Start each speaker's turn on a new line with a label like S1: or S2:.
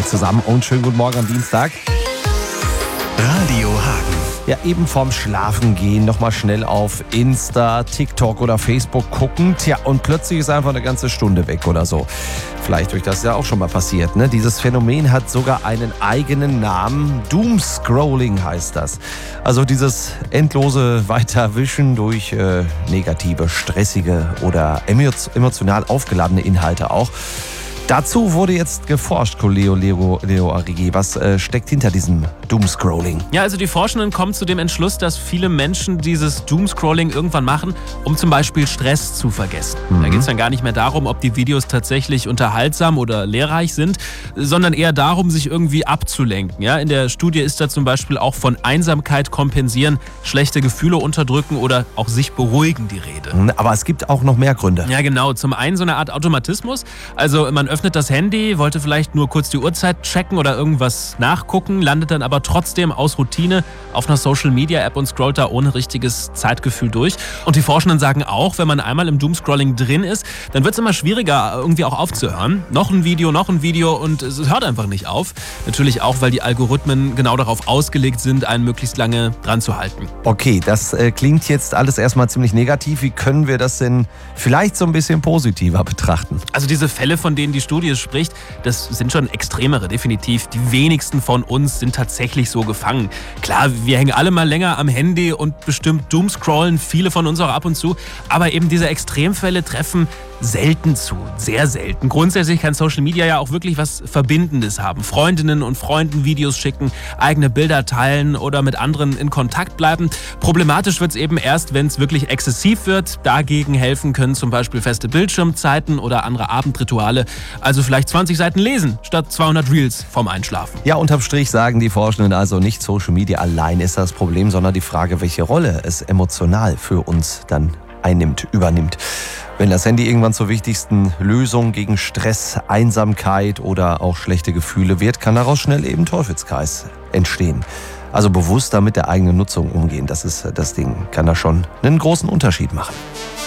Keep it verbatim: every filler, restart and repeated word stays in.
S1: zusammen und schönen guten Morgen am Dienstag.
S2: Radio Hagen.
S1: Ja, eben vorm Schlafengehen nochmal schnell auf Insta, TikTok oder Facebook gucken. Tja, und plötzlich ist einfach eine ganze Stunde weg oder so. Vielleicht euch das ja auch schon mal passiert, ne? Dieses Phänomen hat sogar einen eigenen Namen. Doomscrolling heißt das. Also dieses endlose Weiterwischen durch äh, negative, stressige oder emotional aufgeladene Inhalte auch. Dazu wurde jetzt geforscht, Leo, Leo, Leo Arrighi. Was äh, steckt hinter diesem Doomscrolling?
S3: Ja, also die Forschenden kommen zu dem Entschluss, dass viele Menschen dieses Doomscrolling irgendwann machen, um zum Beispiel Stress zu vergessen. Mhm. Da geht es dann gar nicht mehr darum, ob die Videos tatsächlich unterhaltsam oder lehrreich sind, sondern eher darum, sich irgendwie abzulenken. Ja, in der Studie ist da zum Beispiel auch von Einsamkeit kompensieren, schlechte Gefühle unterdrücken oder auch sich beruhigen die Rede.
S1: Aber es gibt auch noch mehr Gründe.
S3: Ja, genau. Zum einen so eine Art Automatismus. Also man öffnet das Handy, wollte vielleicht nur kurz die Uhrzeit checken oder irgendwas nachgucken, landet dann aber trotzdem aus Routine auf einer Social-Media-App und scrollt da ohne richtiges Zeitgefühl durch. Und die Forschenden sagen auch, wenn man einmal im Doomscrolling drin ist, dann wird es immer schwieriger, irgendwie auch aufzuhören. Noch ein Video, noch ein Video und es hört einfach nicht auf. Natürlich auch, weil die Algorithmen genau darauf ausgelegt sind, einen möglichst lange dran zu halten.
S1: Okay, das äh, klingt jetzt alles erstmal ziemlich negativ. Wie können wir das denn vielleicht so ein bisschen positiver betrachten?
S3: Also diese Fälle, von denen die Studie spricht, das sind schon extremere, definitiv. Die wenigsten von uns sind tatsächlich so gefangen. Klar, wir hängen alle mal länger am Handy und bestimmt doomscrollen, viele von uns auch ab und zu. Aber eben diese Extremfälle treffen selten zu, sehr selten. Grundsätzlich kann Social Media ja auch wirklich was Verbindendes haben. Freundinnen und Freunden Videos schicken, eigene Bilder teilen oder mit anderen in Kontakt bleiben. Problematisch wird es eben erst, wenn es wirklich exzessiv wird. Dagegen helfen können zum Beispiel feste Bildschirmzeiten oder andere Abendrituale. Also vielleicht zwanzig Seiten lesen statt zweihundert Reels vorm Einschlafen.
S1: Ja, unterm Strich sagen die Forschenden also, nicht Social Media allein ist das Problem, sondern die Frage, welche Rolle es emotional für uns dann einnimmt, übernimmt. Wenn das Handy irgendwann zur wichtigsten Lösung gegen Stress, Einsamkeit oder auch schlechte Gefühle wird, kann daraus schnell eben Teufelskreis entstehen. Also bewusster mit der eigenen Nutzung umgehen, das ist das Ding, kann da schon einen großen Unterschied machen.